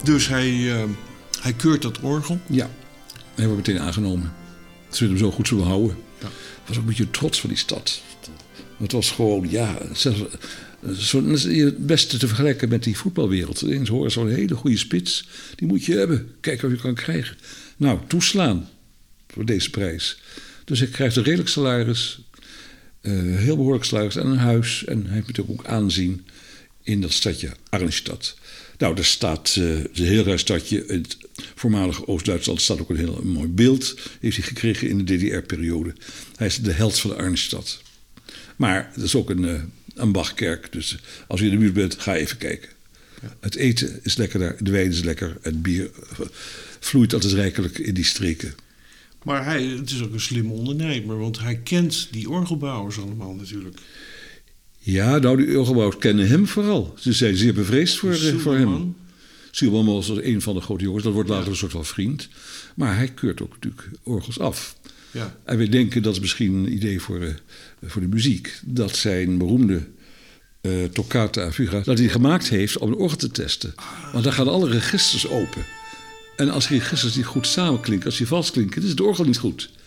Dus hij keurt dat orgel. Ja, hij wordt meteen aangenomen. Ze willen hem zo goed zullen houden. Ja. Was ook een beetje trots van die stad. Het was gewoon, het beste te vergelijken met die voetbalwereld. Eens horen zo'n hele goede spits. Die moet je hebben. Kijken of je kan krijgen. Nou, toeslaan voor deze prijs. Dus hij krijgt een redelijk salaris. Heel behoorlijk salaris en een huis. En hij heeft natuurlijk ook aanzien in dat stadje Arnstadt. Nou, daar staat een heel raar stadje. In het voormalige Oost-Duitsland staat ook een heel mooi beeld. Heeft hij gekregen in de DDR-periode. Hij is de held van de Arnstadt. Maar dat is ook een Bachkerk. Dus als je in de buurt bent, ga even kijken. Ja. Het eten is lekker daar. De wijn is lekker. Het bier vloeit altijd rijkelijk in die streken. Maar het is ook een slimme ondernemer. Want hij kent die orgelbouwers allemaal natuurlijk. Ja, nou, die orgelbouwers kennen hem vooral. Ze zijn zeer bevreesd voor hem. Silberman was een van de grote jongens. Dat wordt later een soort van vriend. Maar hij keurt ook natuurlijk orgels af. Ja. En wij denken, dat is misschien een idee voor de muziek, dat zijn beroemde Toccata Fuga, dat hij gemaakt heeft om de orgel te testen. Want dan gaan alle registers open. En als die registers niet goed samenklinken, als die vals klinken, dan is het orgel niet goed.